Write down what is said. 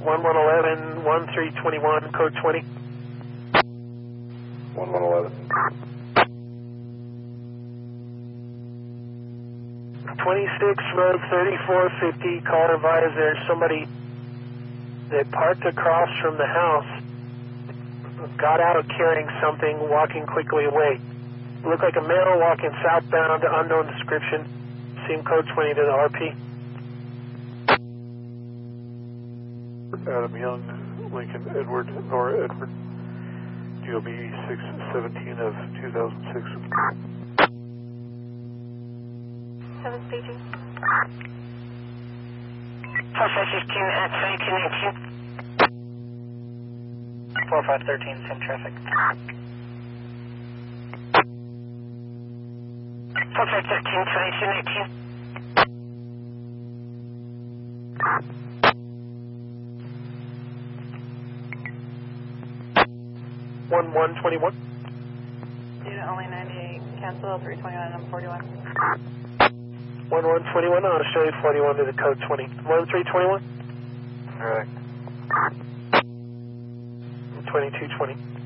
1111, 1321, code 20. 1111. 26 Road 3450, caller advised there's somebody that parked across from the house, got out carrying something, walking quickly away. Looked like a male walking southbound, unknown description. Same code 20 to the RP. Adam Young, Lincoln Edward, Nora Edward, GOB 617 of 2006. 7 staging. 4515 at 2219. 4513, same traffic. 4513, 2219. 1121. Unit only 98, cancel 329 and 41. 1121, I'll show you 41 to the code 20. 1321? Correct. 2220.